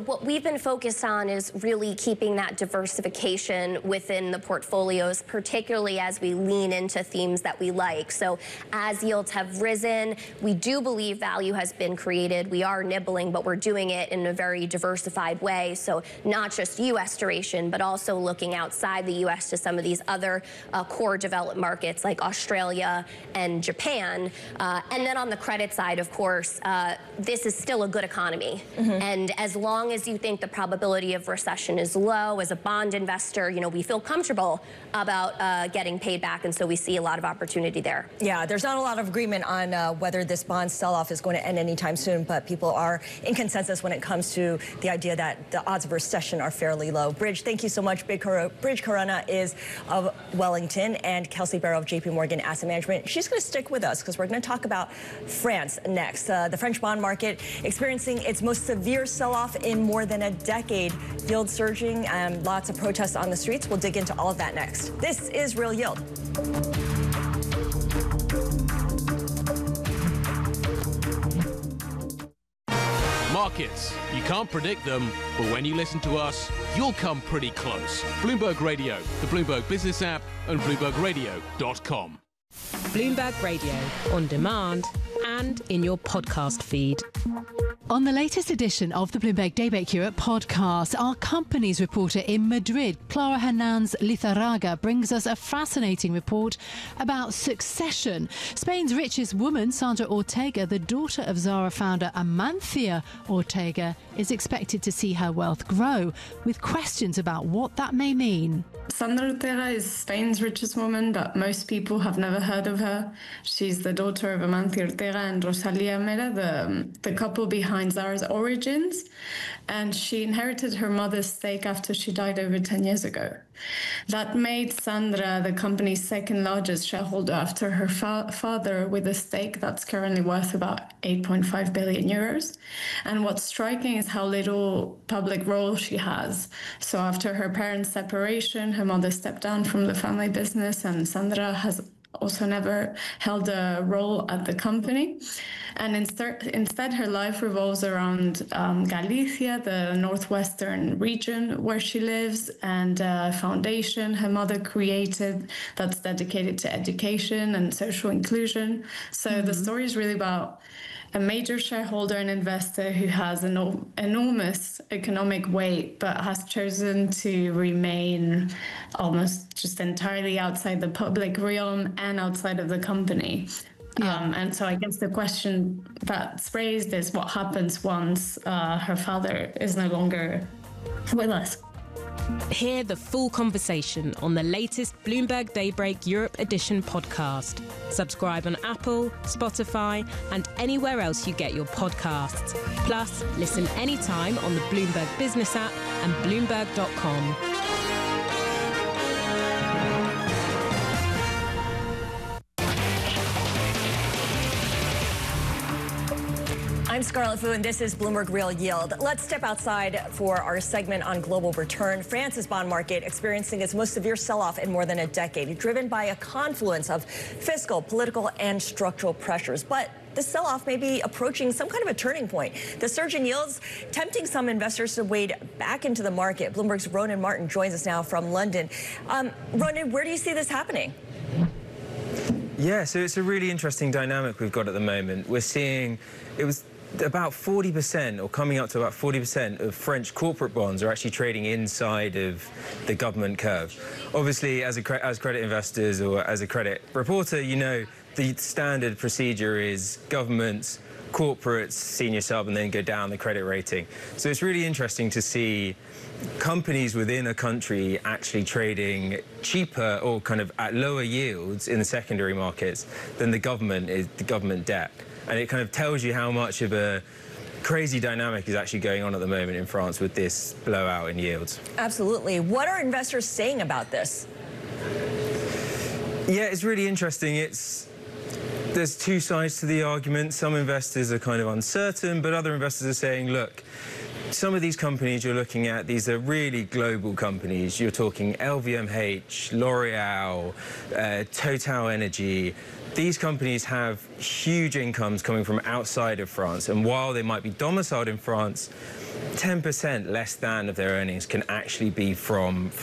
what we've been focused on is really keeping that diversification within the portfolios, particularly as we lean into themes that we like. So as yields have risen, we do believe value has been created. We are nibbling, but we're doing it in a very diversified way. So not just U.S. duration, but also looking outside the U.S. to some of these other core developed markets like Australia and Japan. And then on the credit side, of course, this is still a good economy. And as long as you think the probability of recession is low, as a bond investor, you know, we feel comfortable about getting paid back, and so we see a lot of opportunity there. Yeah, there's not a lot of agreement on whether this bond sell-off is going to end anytime soon, but people are in consensus when it comes to the idea that the odds of recession are fairly low. Bridge, thank you so much. Bridge Corona is of Wellington, and Kelsey Barrow of JP Morgan Asset Management. She's going to stick with us because we're going to talk about France next. The French bond market experiencing its most severe sell-off in more than a decade. Yield surging and lots of protests on the streets. We'll dig into all of that next. This is Real Yield. Markets, you can't predict them, but when you listen to us, you'll come pretty close. Bloomberg Radio, the Bloomberg Business app, and BloombergRadio.com. Bloomberg Radio, on demand and in your podcast feed. On the latest edition of the Bloomberg Daybreak Europe podcast, our company's reporter in Madrid, Clara Hernandez Lizarraga, brings us a fascinating report about succession. Spain's richest woman, Sandra Ortega, the daughter of Zara founder Amancio Ortega, is expected to see her wealth grow, with questions about what that may mean. Sandra Ortega is Spain's richest woman, but most people have never heard of her. She's the daughter of Amancio Ortega and Rosalía Mera, the couple behind Zara's origins, and she inherited her mother's stake after she died over 10 years ago. That made Sandra the company's second largest shareholder after her father, with a stake that's currently worth about 8.5 billion euros. And what's striking is how little public role she has. So after her parents' separation, her mother stepped down from the family business, and Sandra has also never held a role at the company. And instead her life revolves around Galicia, the northwestern region where she lives, and a foundation her mother created that's dedicated to education and social inclusion. So the story is really about a major shareholder and investor who has an enormous economic weight, but has chosen to remain almost just entirely outside the public realm and outside of the company. Yeah. And so I guess the question that's raised is what happens once her father is no longer with us. Hear the full conversation on the latest Bloomberg Daybreak Europe Edition podcast. Subscribe on Apple, Spotify, and anywhere else you get your podcasts. Plus, listen anytime on the Bloomberg Business app and Bloomberg.com. I'm Scarlett Fu, and this is Bloomberg Real Yield. Let's step outside for our segment on global return. France's bond market experiencing its most severe sell-off in more than a decade, driven by a confluence of fiscal, political, and structural pressures. But the sell-off may be approaching some kind of a turning point. The surge in yields tempting some investors to wade back into the market. Bloomberg's Ronan Martin joins us now from London. Ronan, where do you see this happening? Yeah, so it's a really interesting dynamic we've got at the moment. We're seeing, it was about 40%, or coming up to about 40% of French corporate bonds are actually trading inside of the government curve. Obviously, as credit investors or as a credit reporter, you know the standard procedure is governments, corporates, senior sub, and then go down the credit rating. So it's really interesting to see companies within a country actually trading cheaper or kind of at lower yields in the secondary markets than the government debt. And it kind of tells you how much of a crazy dynamic is actually going on at the moment in France with this blowout in yields. Absolutely. What are investors saying about this? Yeah, it's really interesting. There's two sides to the argument. Some investors are kind of uncertain, but other investors are saying, look, some of these companies you're looking at, these are really global companies. You're talking LVMH, L'Oreal, Total Energy. these companies have huge incomes coming from outside of France, and while they might be domiciled in France, 10% less than of their earnings can actually be from